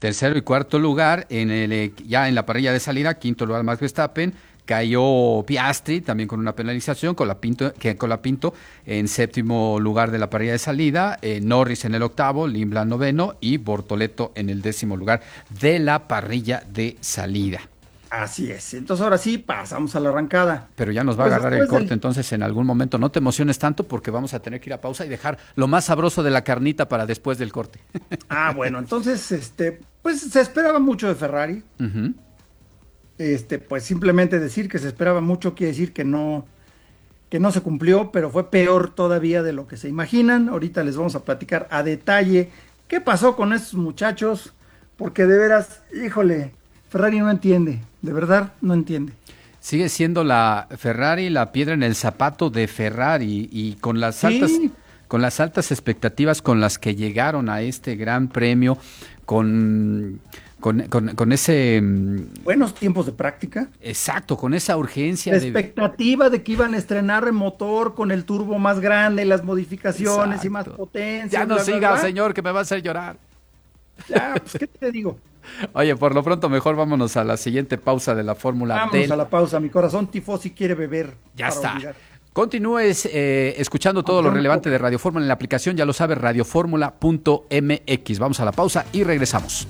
Tercero y cuarto lugar, ya en la parrilla de salida, quinto lugar Max Verstappen, cayó Piastri también con una penalización, Colapinto en séptimo lugar de la parrilla de salida, Norris en el octavo, Lindblad noveno y Bortoleto en el 10º lugar de la parrilla de salida. Así es, entonces ahora sí pasamos a la arrancada. Pero ya nos va a agarrar el corte, entonces en algún momento no te emociones tanto porque vamos a tener que ir a pausa y dejar lo más sabroso de la carnita para después del corte. Bueno, entonces, pues se esperaba mucho de Ferrari. Uh-huh. Pues simplemente decir que se esperaba mucho quiere decir que no se cumplió, pero fue peor todavía de lo que se imaginan. Ahorita les vamos a platicar a detalle qué pasó con estos muchachos, porque de veras, híjole, Ferrari no entiende, de verdad no entiende. Sigue siendo la Ferrari la piedra en el zapato de Ferrari y con las altas expectativas con las que llegaron a este gran premio, con ese... buenos tiempos de práctica. Exacto, con esa urgencia. La expectativa de que iban a estrenar el motor con el turbo más grande, las modificaciones. Exacto. Y más potencia. Ya no siga, señor, que me va a hacer llorar. Ya, pues, ¿qué te digo? Oye, por lo pronto mejor vámonos a la siguiente pausa de la Fórmula. Vámonos a la pausa, mi corazón tifosi quiere beber. Ya está. Olvidar. Continúes escuchando todo lo relevante de Radio Fórmula en la aplicación, ya lo sabes, radioformula.mx. Vamos a la pausa y regresamos.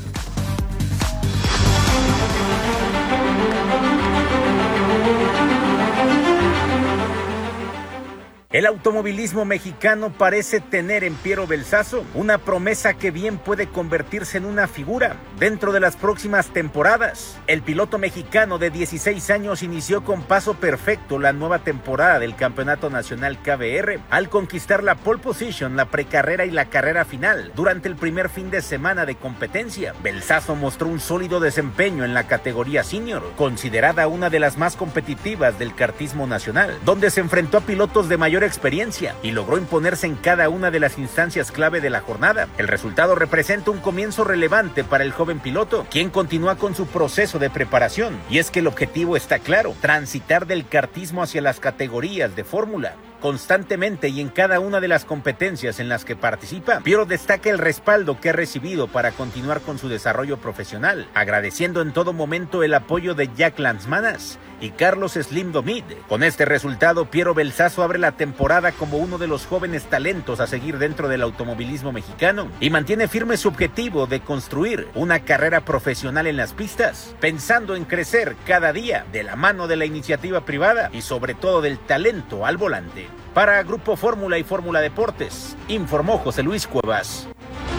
El automovilismo mexicano parece tener en Piero Belsazo una promesa que bien puede convertirse en una figura dentro de las próximas temporadas. El piloto mexicano de 16 años inició con paso perfecto la nueva temporada del Campeonato Nacional KBR al conquistar la pole position, la precarrera y la carrera final durante el primer fin de semana de competencia. Belsazo mostró un sólido desempeño en la categoría senior, considerada una de las más competitivas del kartismo nacional, donde se enfrentó a pilotos de mayor experiencia y logró imponerse en cada una de las instancias clave de la jornada. El resultado representa un comienzo relevante para el joven piloto, quien continúa con su proceso de preparación, y es que el objetivo está claro: transitar del kartismo hacia las categorías de fórmula. Constantemente y en cada una de las competencias en las que participa, Piero destaca el respaldo que ha recibido para continuar con su desarrollo profesional, agradeciendo en todo momento el apoyo de Jack Lanzmanas y Carlos Slim Domit. Con este resultado, Piero Belsazo abre la temporada como uno de los jóvenes talentos a seguir dentro del automovilismo mexicano y mantiene firme su objetivo de construir una carrera profesional en las pistas, pensando en crecer cada día de la mano de la iniciativa privada y sobre todo del talento al volante. Para Grupo Fórmula y Fórmula Deportes, informó José Luis Cuevas.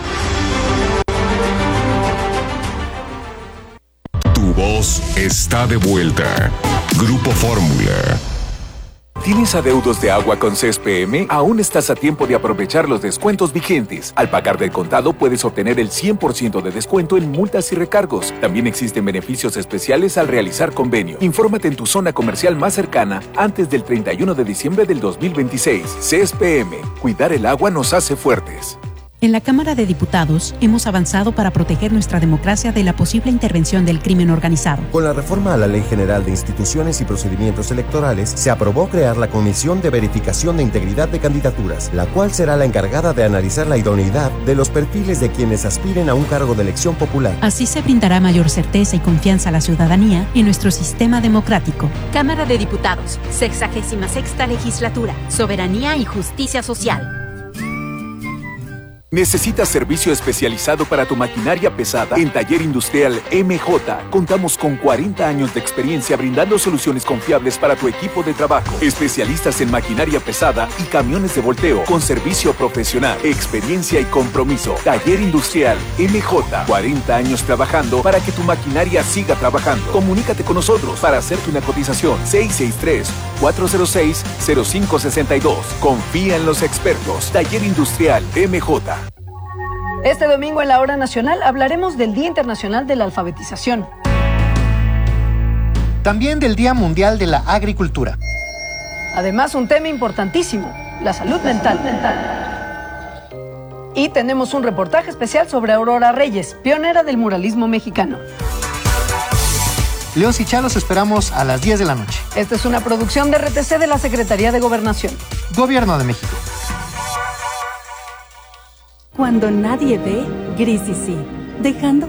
Tu voz está de vuelta. Grupo Fórmula. ¿Tienes adeudos de agua con CSPM? Aún estás a tiempo de aprovechar los descuentos vigentes. Al pagar del contado puedes obtener el 100% de descuento en multas y recargos. También existen beneficios especiales al realizar convenio. Infórmate en tu zona comercial más cercana antes del 31 de diciembre del 2026. CSPM. Cuidar el agua nos hace fuertes. En la Cámara de Diputados hemos avanzado para proteger nuestra democracia de la posible intervención del crimen organizado. Con la reforma a la Ley General de Instituciones y Procedimientos Electorales, se aprobó crear la Comisión de Verificación de Integridad de Candidaturas, la cual será la encargada de analizar la idoneidad de los perfiles de quienes aspiren a un cargo de elección popular. Así se brindará mayor certeza y confianza a la ciudadanía en nuestro sistema democrático. Cámara de Diputados, 66ª Legislatura, Soberanía y Justicia Social. ¿Necesitas servicio especializado para tu maquinaria pesada? En Taller Industrial MJ contamos con 40 años de experiencia brindando soluciones confiables para tu equipo de trabajo. Especialistas en maquinaria pesada y camiones de volteo con servicio profesional, experiencia y compromiso. Taller Industrial MJ, 40 años trabajando para que tu maquinaria siga trabajando. Comunícate con nosotros para hacerte una cotización. 663-406-0562. Confía en los expertos. Taller Industrial MJ. Este domingo en la Hora Nacional hablaremos del Día Internacional de la Alfabetización. También del Día Mundial de la Agricultura. Además, un tema importantísimo, la salud mental. Y tenemos un reportaje especial sobre Aurora Reyes, pionera del muralismo mexicano. Leos y Chalos esperamos a las 10 de la noche. Esta es una producción de RTC de la Secretaría de Gobernación. Gobierno de México. Cuando nadie ve, Grisi sí, dejando